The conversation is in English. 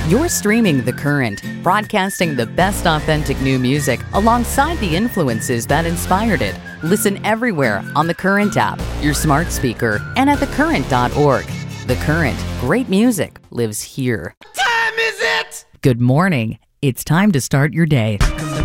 You're streaming The Current, broadcasting the best authentic new music alongside the influences that inspired it. Listen everywhere on The Current app, your smart speaker, and at thecurrent.org. The Current, great music lives here. Time is it? Good morning. It's time to start your day.